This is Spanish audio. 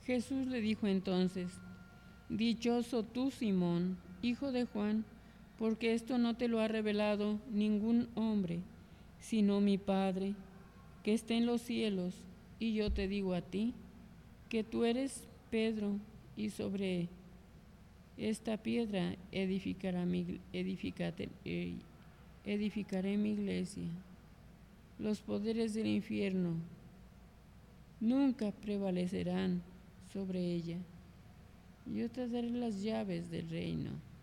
Jesús le dijo entonces: Dichoso tú, Simón, hijo de Juan, porque esto no te lo ha revelado ningún hombre, sino mi Padre, que está en los cielos. Y yo te digo a ti, que tú eres Pedro, y sobre esta piedra edificaré mi iglesia. Los poderes del infierno nunca prevalecerán sobre ella. Yo te daré las llaves del reino.